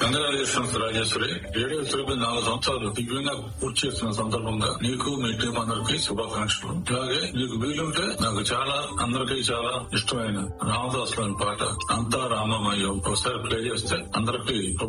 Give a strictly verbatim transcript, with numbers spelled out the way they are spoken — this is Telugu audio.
కంగ్రాచులేషన్స్ రాజేశ్వరి. రేడియో సురభి నాలుగు సంవత్సరాలు దివ్యంగా పూర్తి చేస్తున్న సందర్భంగా నీకు మీ టీం అందరికి శుభాకాంక్షలు. అలాగే నీకు వీలుంటే నాకు చాలా అందరికీ చాలా ఇష్టమైన రామదాస్ లోని పాట అంతా రామమయ్య ఒకసారి ప్లే చేస్తే అందరికీ శుభ